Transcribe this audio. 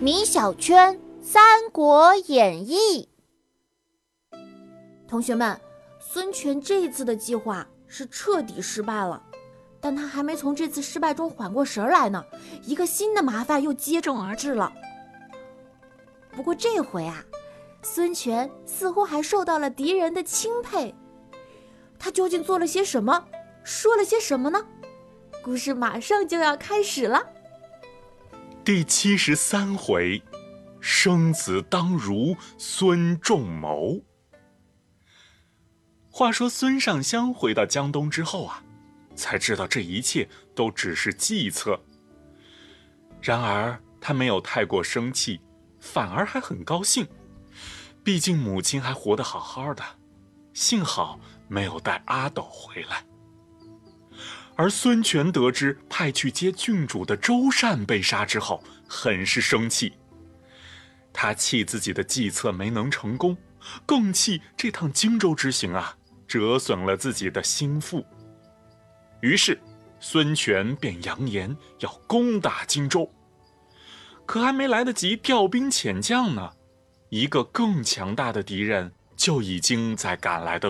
米小圈《三国演义》。同学们，孙权这一次的计划是彻底失败了，但他还没从这次失败中缓过神来呢，一个新的麻烦又接踵而至了。不过这回孙权似乎还受到了敌人的钦佩。他究竟做了些什么，说了些什么呢？故事马上就要开始了。 第73回，生子当如孙仲谋。话说孙尚香回到江东之后才知道这一切都只是计策。然而他没有太过生气，反而还很高兴，毕竟母亲还活得好好的，幸好没有带阿斗回来。而孙权得知派去接郡主的周善被杀之后，很是生气。他气自己的计策没能成功，更气这趟荆州之行折损了自己的心腹。于是孙权便扬言要攻打荆州。可还没来得及调兵遣将呢，一个更强大的敌人就已经在赶来的